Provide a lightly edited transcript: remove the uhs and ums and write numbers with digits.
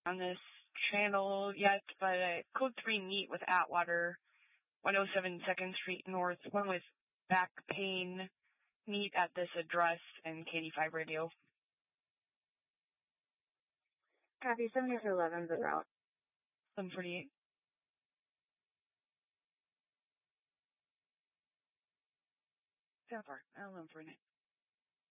on this channel yet, but code 3 meet with Atwater, 107 2nd Street North, one with back pain, meet at this address, and KD5 radio. Copy, 7011 is the route. 748. Sound far. I'll for a minute.